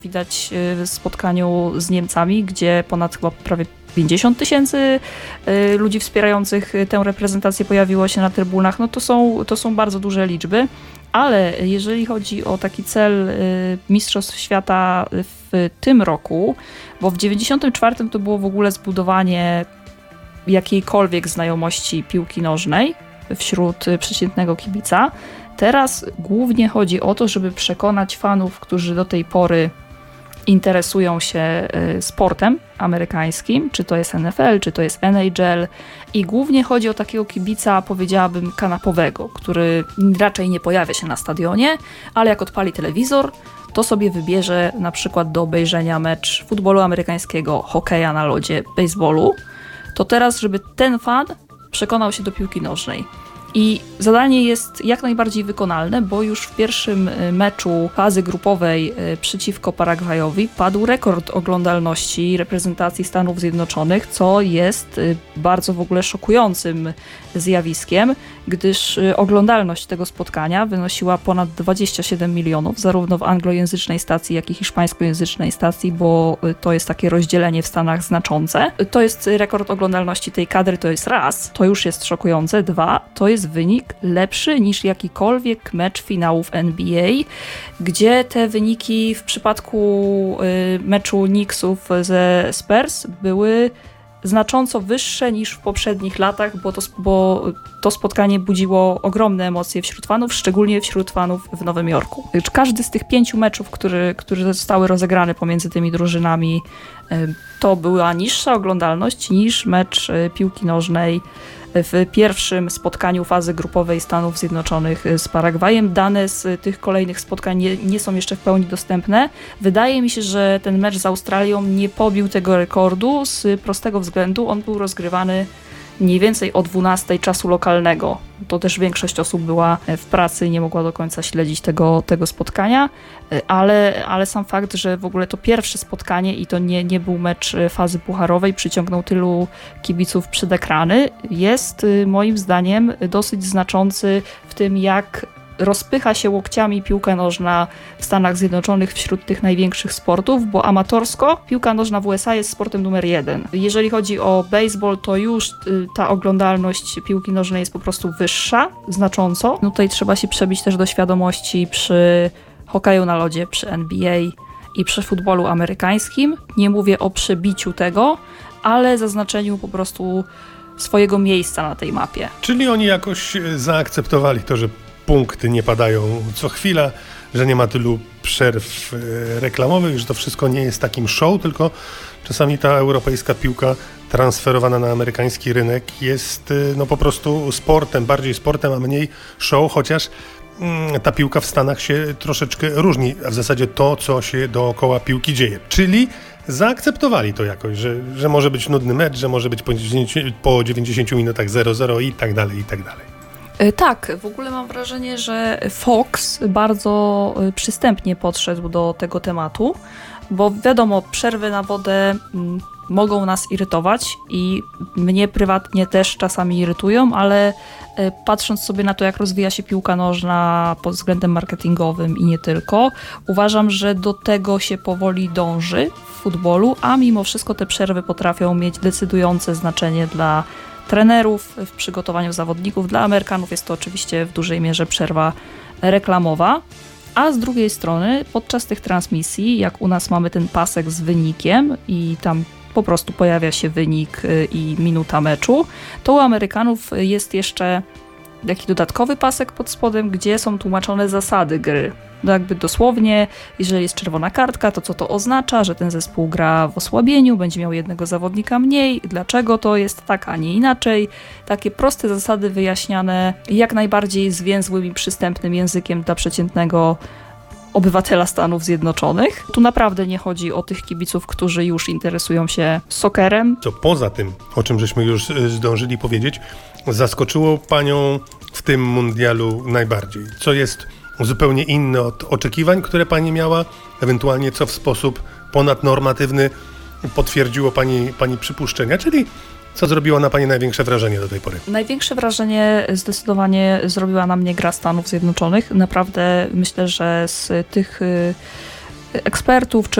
Widać w spotkaniu z Niemcami, gdzie ponad chyba prawie 50 000 ludzi wspierających tę reprezentację pojawiło się na trybunach. No to są bardzo duże liczby, ale jeżeli chodzi o taki cel Mistrzostw Świata w tym roku, bo w 94 to było w ogóle zbudowanie jakiejkolwiek znajomości piłki nożnej wśród przeciętnego kibica. Teraz głównie chodzi o to, żeby przekonać fanów, którzy do tej pory interesują się sportem amerykańskim, czy to jest NFL, czy to jest NHL i głównie chodzi o takiego kibica, powiedziałabym, kanapowego, który raczej nie pojawia się na stadionie, ale jak odpali telewizor, to sobie wybierze na przykład do obejrzenia mecz futbolu amerykańskiego, hokeja na lodzie, baseballu, to teraz, żeby ten fan przekonał się do piłki nożnej. I zadanie jest jak najbardziej wykonalne, bo już w pierwszym meczu fazy grupowej przeciwko Paragwajowi padł rekord oglądalności reprezentacji Stanów Zjednoczonych, co jest bardzo w ogóle szokującym zjawiskiem, gdyż oglądalność tego spotkania wynosiła ponad 27 milionów, zarówno w anglojęzycznej stacji, jak i hiszpańskojęzycznej stacji, bo to jest takie rozdzielenie w Stanach znaczące. To jest rekord oglądalności tej kadry, to jest raz, to już jest szokujące, dwa, to jest wynik lepszy niż jakikolwiek mecz finałów NBA, gdzie te wyniki w przypadku meczu Knicksów ze Spurs były znacząco wyższe niż w poprzednich latach, bo to spotkanie budziło ogromne emocje wśród fanów, szczególnie wśród fanów w Nowym Jorku. Każdy z tych 5 meczów, które zostały rozegrane pomiędzy tymi drużynami, to była niższa oglądalność niż mecz piłki nożnej w pierwszym spotkaniu fazy grupowej Stanów Zjednoczonych z Paragwajem. Dane z tych kolejnych spotkań nie są jeszcze w pełni dostępne. Wydaje mi się, że ten mecz z Australią nie pobił tego rekordu z prostego względu. On był rozgrywany mniej więcej o 12 czasu lokalnego. To też większość osób była w pracy i nie mogła do końca śledzić tego spotkania, ale sam fakt, że w ogóle to pierwsze spotkanie i to nie był mecz fazy pucharowej, przyciągnął tylu kibiców przed ekrany, jest moim zdaniem dosyć znaczący w tym, jak rozpycha się łokciami piłka nożna w Stanach Zjednoczonych wśród tych największych sportów, bo amatorsko piłka nożna w USA jest sportem numer 1. Jeżeli chodzi o baseball, to już ta oglądalność piłki nożnej jest po prostu wyższa, znacząco. No tutaj trzeba się przebić też do świadomości przy hokeju na lodzie, przy NBA i przy futbolu amerykańskim. Nie mówię o przebiciu tego, ale zaznaczeniu po prostu swojego miejsca na tej mapie. Czyli oni jakoś zaakceptowali to, że punkty nie padają co chwila, że nie ma tylu przerw reklamowych, że to wszystko nie jest takim show, tylko czasami ta europejska piłka transferowana na amerykański rynek jest no po prostu sportem, bardziej sportem, a mniej show, chociaż ta piłka w Stanach się troszeczkę różni, a w zasadzie to, co się dookoła piłki dzieje. Czyli zaakceptowali to jakoś, że może być nudny mecz, że może być po 90 minutach 0-0 i tak dalej, i tak dalej. Tak, w ogóle mam wrażenie, że Fox bardzo przystępnie podszedł do tego tematu, bo wiadomo, przerwy na wodę mogą nas irytować i mnie prywatnie też czasami irytują, ale patrząc sobie na to, jak rozwija się piłka nożna pod względem marketingowym i nie tylko, uważam, że do tego się powoli dąży w futbolu, a mimo wszystko te przerwy potrafią mieć decydujące znaczenie dla trenerów w przygotowaniu zawodników. Dla Amerykanów jest to oczywiście w dużej mierze przerwa reklamowa, a z drugiej strony podczas tych transmisji, jak u nas mamy ten pasek z wynikiem i tam po prostu pojawia się wynik i minuta meczu, to u Amerykanów jest jeszcze taki dodatkowy pasek pod spodem, gdzie są tłumaczone zasady gry. No jakby dosłownie, jeżeli jest czerwona kartka, to co to oznacza, że ten zespół gra w osłabieniu, będzie miał jednego zawodnika mniej, dlaczego to jest tak, a nie inaczej. Takie proste zasady wyjaśniane jak najbardziej zwięzłym i przystępnym językiem dla przeciętnego obywatela Stanów Zjednoczonych. Tu naprawdę nie chodzi o tych kibiców, którzy już interesują się soccerem. Co poza tym, o czym żeśmy już zdążyli powiedzieć, zaskoczyło panią w tym mundialu najbardziej? Co jest zupełnie inne od oczekiwań, które pani miała, ewentualnie co w sposób ponadnormatywny potwierdziło pani przypuszczenia, czyli co zrobiło na pani największe wrażenie do tej pory? Największe wrażenie zdecydowanie zrobiła na mnie gra Stanów Zjednoczonych. Naprawdę myślę, że z tych ekspertów czy